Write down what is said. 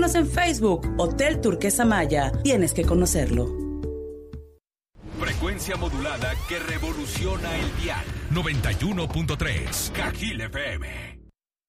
Síguenos en Facebook, Hotel Turquesa Maya. Tienes que conocerlo. Frecuencia modulada que revoluciona el dial. 91.3 Cajil FM.